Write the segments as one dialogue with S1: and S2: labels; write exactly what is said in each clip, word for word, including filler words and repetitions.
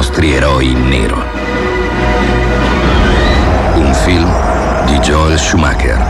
S1: nostri eroi in nero. Un film di Joel Schumacher.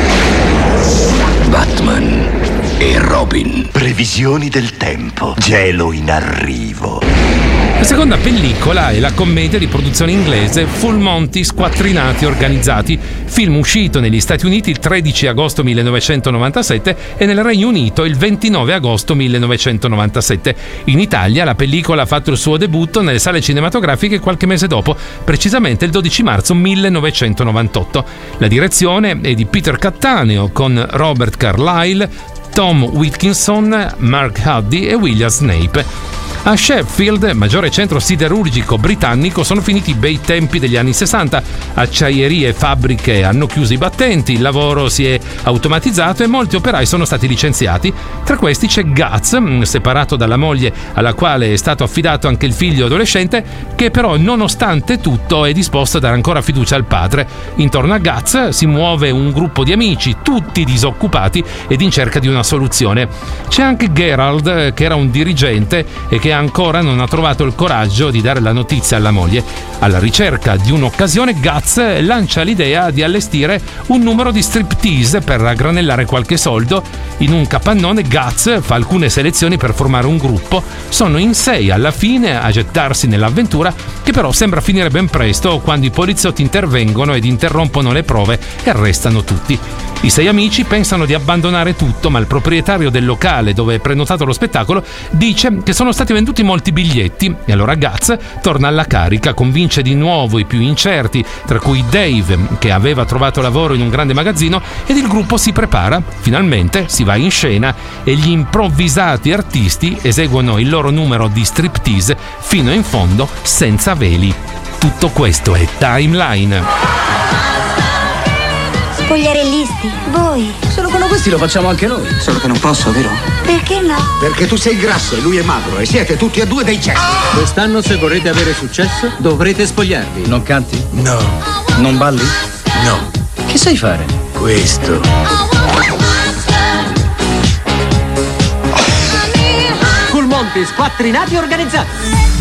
S1: Batman e Robin.
S2: Previsioni del tempo. Gelo in arrivo.
S3: La seconda pellicola è la commedia di produzione inglese Full Monty Squattrinati Organizzati, film uscito negli Stati Uniti il tredici agosto millenovecentonovantasette e nel Regno Unito il ventinove agosto millenovecentonovantasette. In Italia la pellicola ha fatto il suo debutto nelle sale cinematografiche qualche mese dopo, precisamente il dodici marzo millenovecentonovantotto. La direzione è di Peter Cattaneo con Robert Carlyle, Tom Wilkinson, Mark Huddy e William Snape. A Sheffield, maggiore centro siderurgico britannico, sono finiti i bei tempi degli anni sessanta. Acciaierie e fabbriche hanno chiuso i battenti, il lavoro si è automatizzato e molti operai sono stati licenziati. Tra questi c'è Guts, separato dalla moglie alla quale è stato affidato anche il figlio adolescente, che però nonostante tutto è disposto a dare ancora fiducia al padre. Intorno a Guts si muove un gruppo di amici, tutti disoccupati ed in cerca di una soluzione. C'è anche Gerald, che era un dirigente e che ancora non ha trovato il coraggio di dare la notizia alla moglie. Alla ricerca di un'occasione, Guts lancia l'idea di allestire un numero di striptease per raggranellare qualche soldo. In un capannone Guts fa alcune selezioni per formare un gruppo. Sono in sei alla fine a gettarsi nell'avventura, che però sembra finire ben presto quando i poliziotti intervengono ed interrompono le prove e arrestano tutti. I sei amici pensano di abbandonare tutto, ma il proprietario del locale dove è prenotato lo spettacolo dice che sono stati venduti molti biglietti e allora Guts torna alla carica, convince di nuovo i più incerti, tra cui Dave, che aveva trovato lavoro in un grande magazzino, ed il gruppo si prepara. Finalmente si va in scena e gli improvvisati artisti eseguono il loro numero di striptease fino in fondo senza veli. Tutto questo è Timeline.
S4: Spogliarellisti, voi.
S5: Solo con questi lo facciamo anche noi.
S6: Solo che non posso, vero?
S4: Perché no?
S7: Perché tu sei grasso e lui è magro e siete tutti e due dei cessi.
S5: Quest'anno, se vorrete avere successo, dovrete spogliarvi. Non canti?
S7: No.
S5: Non balli?
S7: No.
S5: Che sai fare?
S7: Questo.
S5: Full Monty Squattrinati Organizzati.